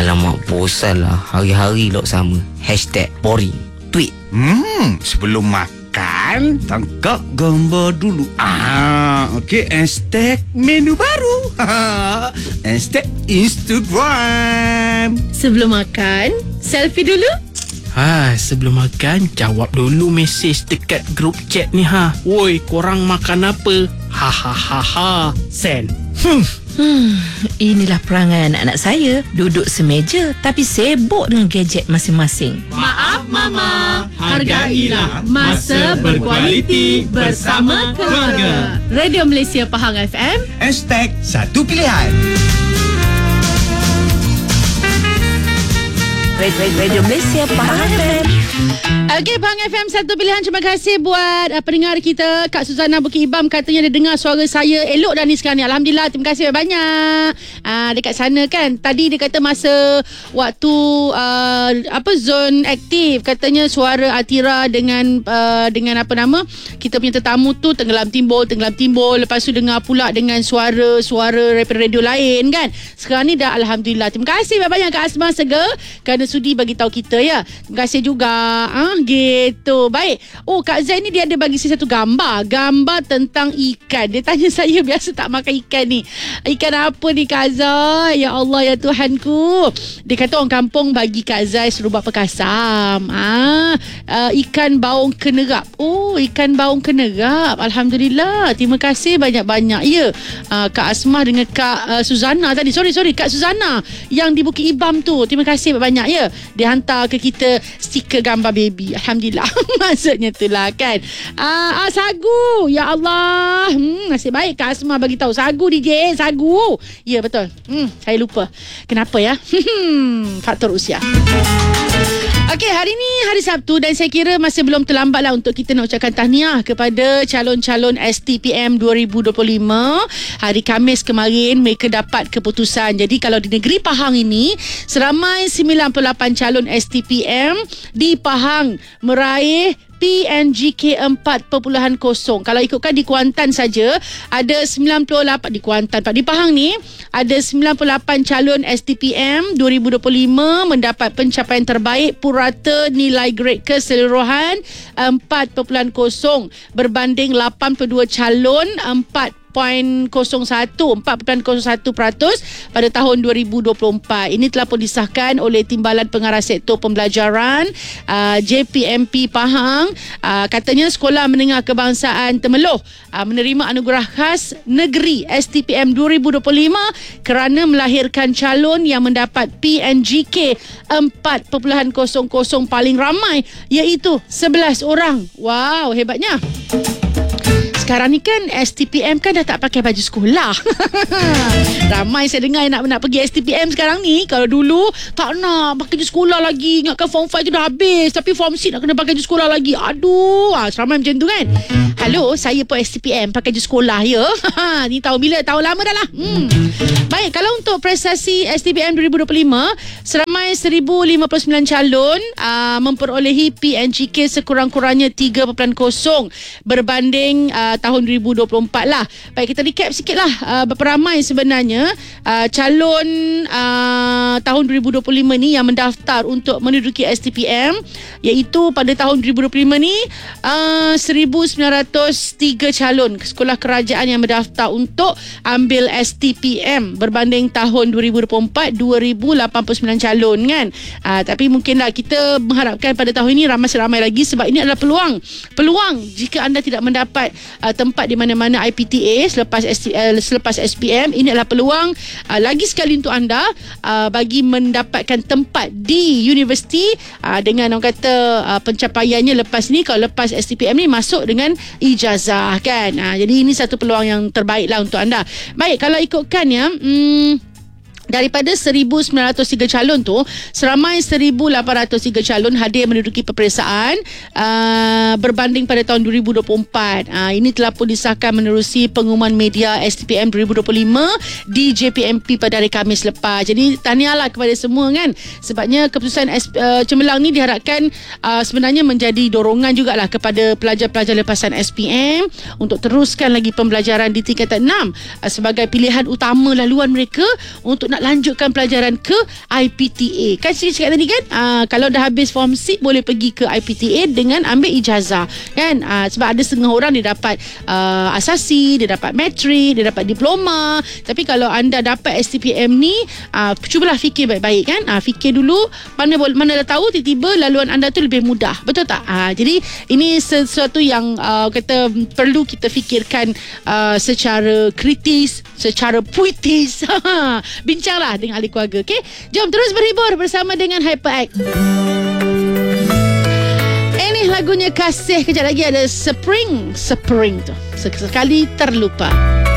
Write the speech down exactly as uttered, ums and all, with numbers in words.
Alamak, bosan lah. Hari-hari lok sama. Hashtag boring. Tweet. Hmm, sebelum makan, tangkap gambar dulu. Ah, okey. Hashtag menu baru. Hashtag Instagram. Sebelum makan, selfie dulu. Ha, sebelum makan, jawab dulu mesej dekat grup chat ni ha. Woi, korang makan apa? Ha ha ha ha. Send. Hmm. Hmm, inilah perangai anak-anak saya. Duduk semeja tapi sibuk dengan gadget masing-masing. Maaf Mama, hargailah masa berkualiti bersama keluarga. Radio Malaysia Pahang F M. Hashtag satu pilihan. Radio Malaysia Pahang F M. Okey, Pahang F M satu pilihan. Terima kasih buat uh, pendengar kita. Kak Suzana Bukit Ibam katanya dia dengar suara saya elok dah ni sekarang ni. Alhamdulillah, terima kasih banyak. Uh, dekat sana kan. Tadi dia kata masa waktu uh, apa zon aktif, katanya suara Atira dengan uh, dengan apa nama kita punya tetamu tu tenggelam timbul, tenggelam timbul. Lepas tu dengar pula dengan suara-suara radio lain kan. Sekarang ni dah Alhamdulillah. Terima kasih banyak Kak Asma Sega kerana sudi bagi tahu kita ya. Terima kasih juga. Ah, gitu. Baik. Oh, Kak Zain ni dia ada bagi saya satu gambar. Gambar tentang ikan. Dia tanya saya biasa tak makan ikan ni. Ikan apa ni Kak Zain? Ya Allah, ya Tuhanku. Dia kata orang kampung bagi Kak Zain suruh buat perkasam. Ah, uh, ikan baung kenerap. Oh, ikan baung kenerap. Alhamdulillah. Terima kasih banyak-banyak ya. Uh, Kak Asmah dengan Kak uh, Suzana tadi. Sorry, sorry. Kak Suzana yang di Bukit Ibam tu. Terima kasih banyak ya. Dia hantar ke kita stiker gambar baby. Alhamdulillah. Maksudnya itulah kan. Ah, ah, sagu. Ya Allah. Hmm, nasib baik Kak Asma bagi tahu. Sagu D J, sagu. Ya betul. Hmm, saya lupa. Kenapa ya? Faktor usia. Okey, hari ni hari Sabtu dan saya kira masih belum terlambat lah untuk kita nak ucapkan tahniah kepada calon-calon S T P M dua ribu dua puluh lima. Hari Khamis kemarin mereka dapat keputusan. Jadi kalau di negeri Pahang ini seramai sembilan puluh lapan calon S T P M di Pahang meraih P N G K empat titik kosong. Kalau ikutkan di Kuantan saja ada sembilan puluh lapan di Kuantan. Di Pahang ni ada sembilan puluh lapan calon S T P M dua ribu dua puluh lima mendapat pencapaian terbaik purata nilai grade keseluruhan empat titik kosong berbanding lapan puluh dua calon empat empat titik kosong satu peratus pada tahun dua ribu dua puluh empat. Ini telah pun disahkan oleh Timbalan Pengarah Sektor Pembelajaran uh, J P M P Pahang. Uh, katanya Sekolah Menengah Kebangsaan Temeloh uh, menerima anugerah khas negeri S T P M dua ribu dua puluh lima kerana melahirkan calon yang mendapat P N G K empat titik kosong kosong paling ramai, iaitu sebelas orang. Wow, hebatnya. Sekarang ni kan S T P M kan dah tak pakai baju sekolah. Ramai saya dengar nak nak pergi S T P M sekarang ni. Kalau dulu tak nak pakai baju sekolah lagi. Ingatkan form five tu dah habis, tapi form six nak kena pakai baju sekolah lagi. Aduh, ah, seramai macam tu kan. Halo, saya pun S T P M pakai baju sekolah ya. Ni tahu bila? Tahu lama dah lah. Hmm. Baik, kalau untuk prestasi S T P M dua ribu dua puluh lima, seramai seribu lima puluh sembilan calon uh, memperolehi P N G K sekurang-kurangnya tiga titik kosong berbanding uh, tahun dua ribu dua puluh empat lah. Baik, kita recap sikit lah uh, berapa ramai sebenarnya uh, calon uh, tahun dua ribu dua puluh lima ni yang mendaftar untuk menduduki S T P M, iaitu pada tahun dua ribu dua puluh lima ni uh, seribu sembilan ratus tiga calon sekolah kerajaan yang mendaftar untuk ambil S T P M berbanding tahun dua ribu dua puluh empat dua ribu lapan puluh sembilan calon kan. Uh, tapi mungkinlah kita mengharapkan pada tahun ini ramai-ramai lagi, sebab ini adalah peluang. Peluang jika anda tidak mendapat uh, tempat di mana-mana I P T A selepas S T, uh, selepas S P M, ini adalah peluang uh, lagi sekali untuk anda uh, bagi mendapatkan tempat di universiti uh, dengan orang kata uh, pencapaiannya lepas ni, kalau lepas S T P M ni masuk dengan ijazah kan. Uh, jadi ini satu peluang yang terbaik lah untuk anda. Baik, kalau ikutkan ya, hmm, daripada seribu sembilan ratus tiga calon tu, seramai seribu lapan ratus tiga calon hadir menduduki peperiksaan uh, berbanding pada tahun dua ribu dua puluh empat. Uh, ini telah pun disahkan menerusi pengumuman media S T P M dua ribu dua puluh lima di J P M P pada hari Khamis lepas. Jadi tahniahlah kepada semua kan, sebabnya keputusan uh, cemerlang ni diharapkan uh, sebenarnya menjadi dorongan jugalah kepada pelajar-pelajar lepasan S P M untuk teruskan lagi pembelajaran di tingkatan enam uh, sebagai pilihan utama laluan mereka untuk nak nak lanjutkan pelajaran ke I P T A. Kan saya cakap tadi kan, uh, kalau dah habis form enam boleh pergi ke I P T A dengan ambil ijazah kan. Uh, sebab ada setengah orang dia dapat uh, asasi, dia dapat matrik, dia dapat diploma. Tapi kalau anda dapat S T P M ni, uh, cubalah fikir baik-baik kan. Uh, fikir dulu, mana mana dah tahu tiba-tiba laluan anda tu lebih mudah. Betul tak? Uh, jadi ini sesuatu yang uh, kata perlu kita fikirkan uh, secara kritis, secara puitis. Bincanglah dengan ahli keluarga. Okay? Jom terus berhibur bersama dengan HyperX. Ini lagunya Kasih. Kejap lagi ada Spring. Spring tu sekali terlupa.